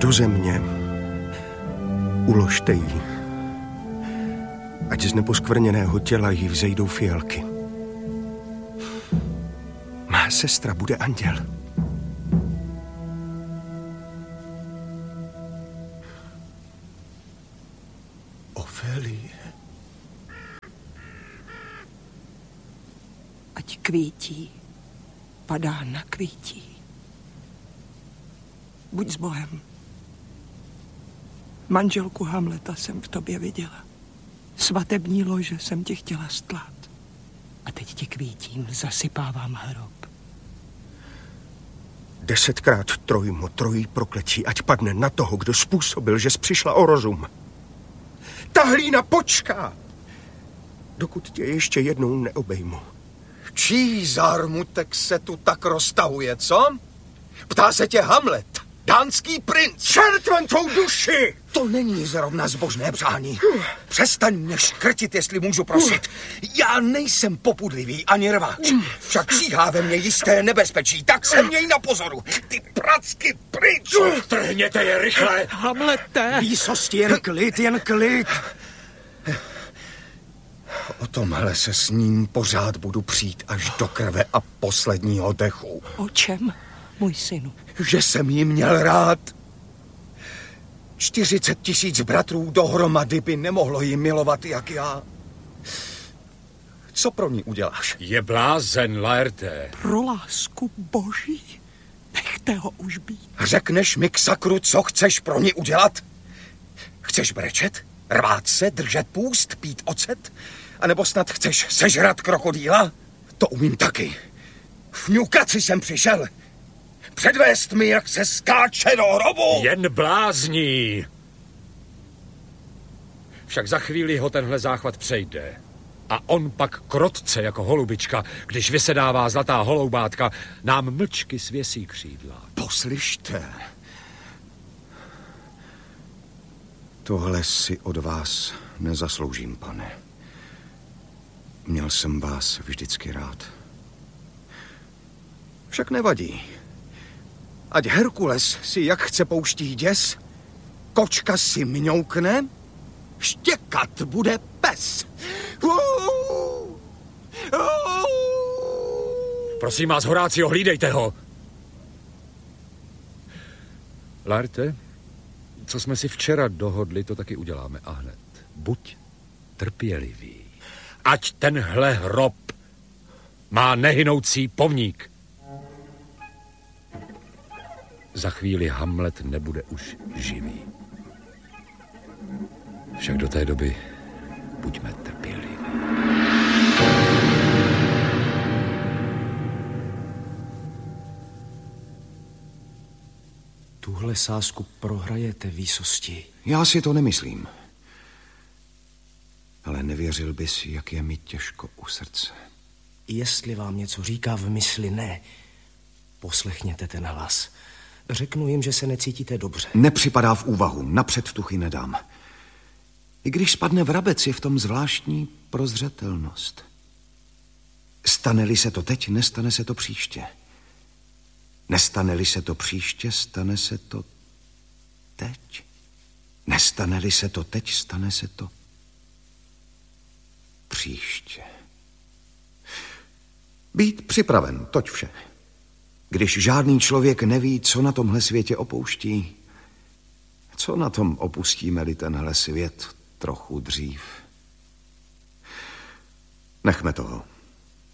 do země, uložte ji, ať z neposkvrněného těla jí vzejdou fialky. Má sestra bude anděl. Ofélie. Ať kvítí, padá na kvítí. Buď s Bohem. Manželku Hamleta jsem v tobě viděla. Svatební lože jsem ti chtěla stlát. A teď ti kvítím, zasypávám hrob. 10krát trojmo, trojí prokletí, ať padne na toho, kdo způsobil, že jsi přišla o rozum. Ta hlína počká, dokud tě ještě jednou neobejmu. Čí zármutek se tu tak roztahuje, co? Ptá se tě Hamlet, dánský princ. Čertvem tvou duši! To není zrovna zbožné přání. Přestaň mě škrtit, jestli můžu prosit. Já nejsem popudlivý ani rváč. Však číhá ve mně jisté nebezpečí, tak se měj na pozoru. Ty pracky pryč! Trhněte je rychle! Hamlete! Výsosti, jen klid, jen klid. O tomhle se s ním pořád budu přijít až do krve a posledního dechu. O čem, můj synu? Že jsem jí měl rád. 40 000 bratrů dohromady by nemohlo jí milovat jak já. Co pro ní uděláš? Je blázen, Laerte. Pro lásku boží, nechte ho už být. Řekneš mi k sakru, co chceš pro ní udělat? Chceš brečet? Rvát se, držet půst, pít ocet? A nebo snad chceš sežrat krokodýla? To umím taky. Fňukat si jsem přišel. Předvést mi, jak se skáče do hrobu. Jen blázní. Však za chvíli ho tenhle záchvat přejde. A on pak krotce jako holubička, když vysedává zlatá holoubátka, nám mlčky svěsí křídla. Poslyšte. Tohle si od vás nezasloužím, pane. Měl jsem vás vždycky rád. Však nevadí. Ať Herkules si jak chce pouští děs, kočka si mňoukne, štěkat bude pes. Prosím vás, Horácio, hlídejte ho. Laerte, co jsme si včera dohodli, to taky uděláme a hned. Buď trpělivý. Ať tenhle hrob má nehynoucí pomník. Za chvíli Hamlet nebude už živý. Však do té doby buďme trpěliví. Tuhle sázku prohrajete, výsosti. Já si to nemyslím. Ale nevěřil bys, jak je mi těžko u srdce. Jestli vám něco říká v mysli, ne. Poslechněte ten hlas. Řeknu jim, že se necítíte dobře. Nepřipadá v úvahu, napřed tuchy nedám. I když spadne vrabec, je v tom zvláštní prozřetelnost. Stane-li se to teď, nestane se to příště. Nestane-li se to příště, stane se to teď. Nestane-li se to teď, stane se to příště. Být připraven, toť vše. Když žádný člověk neví, co na tomhle světě opouští, co na tom opustíme-li tenhle svět trochu dřív. Nechme toho.